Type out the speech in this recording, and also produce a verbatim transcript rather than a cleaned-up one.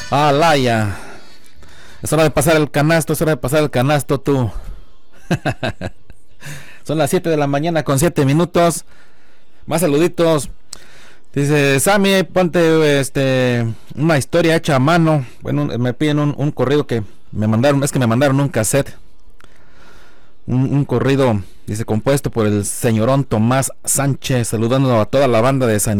Alaya. Es hora de pasar el canasto, es hora de pasar el canasto tú. Son las siete de la mañana con siete minutos. Más saluditos. Dice Sammy, ponte este una historia hecha a mano. Bueno, me piden un, un corrido que me mandaron, es que me mandaron un cassette. Un, un corrido, dice, compuesto por el señorón Tomás Sánchez, saludando a toda la banda de San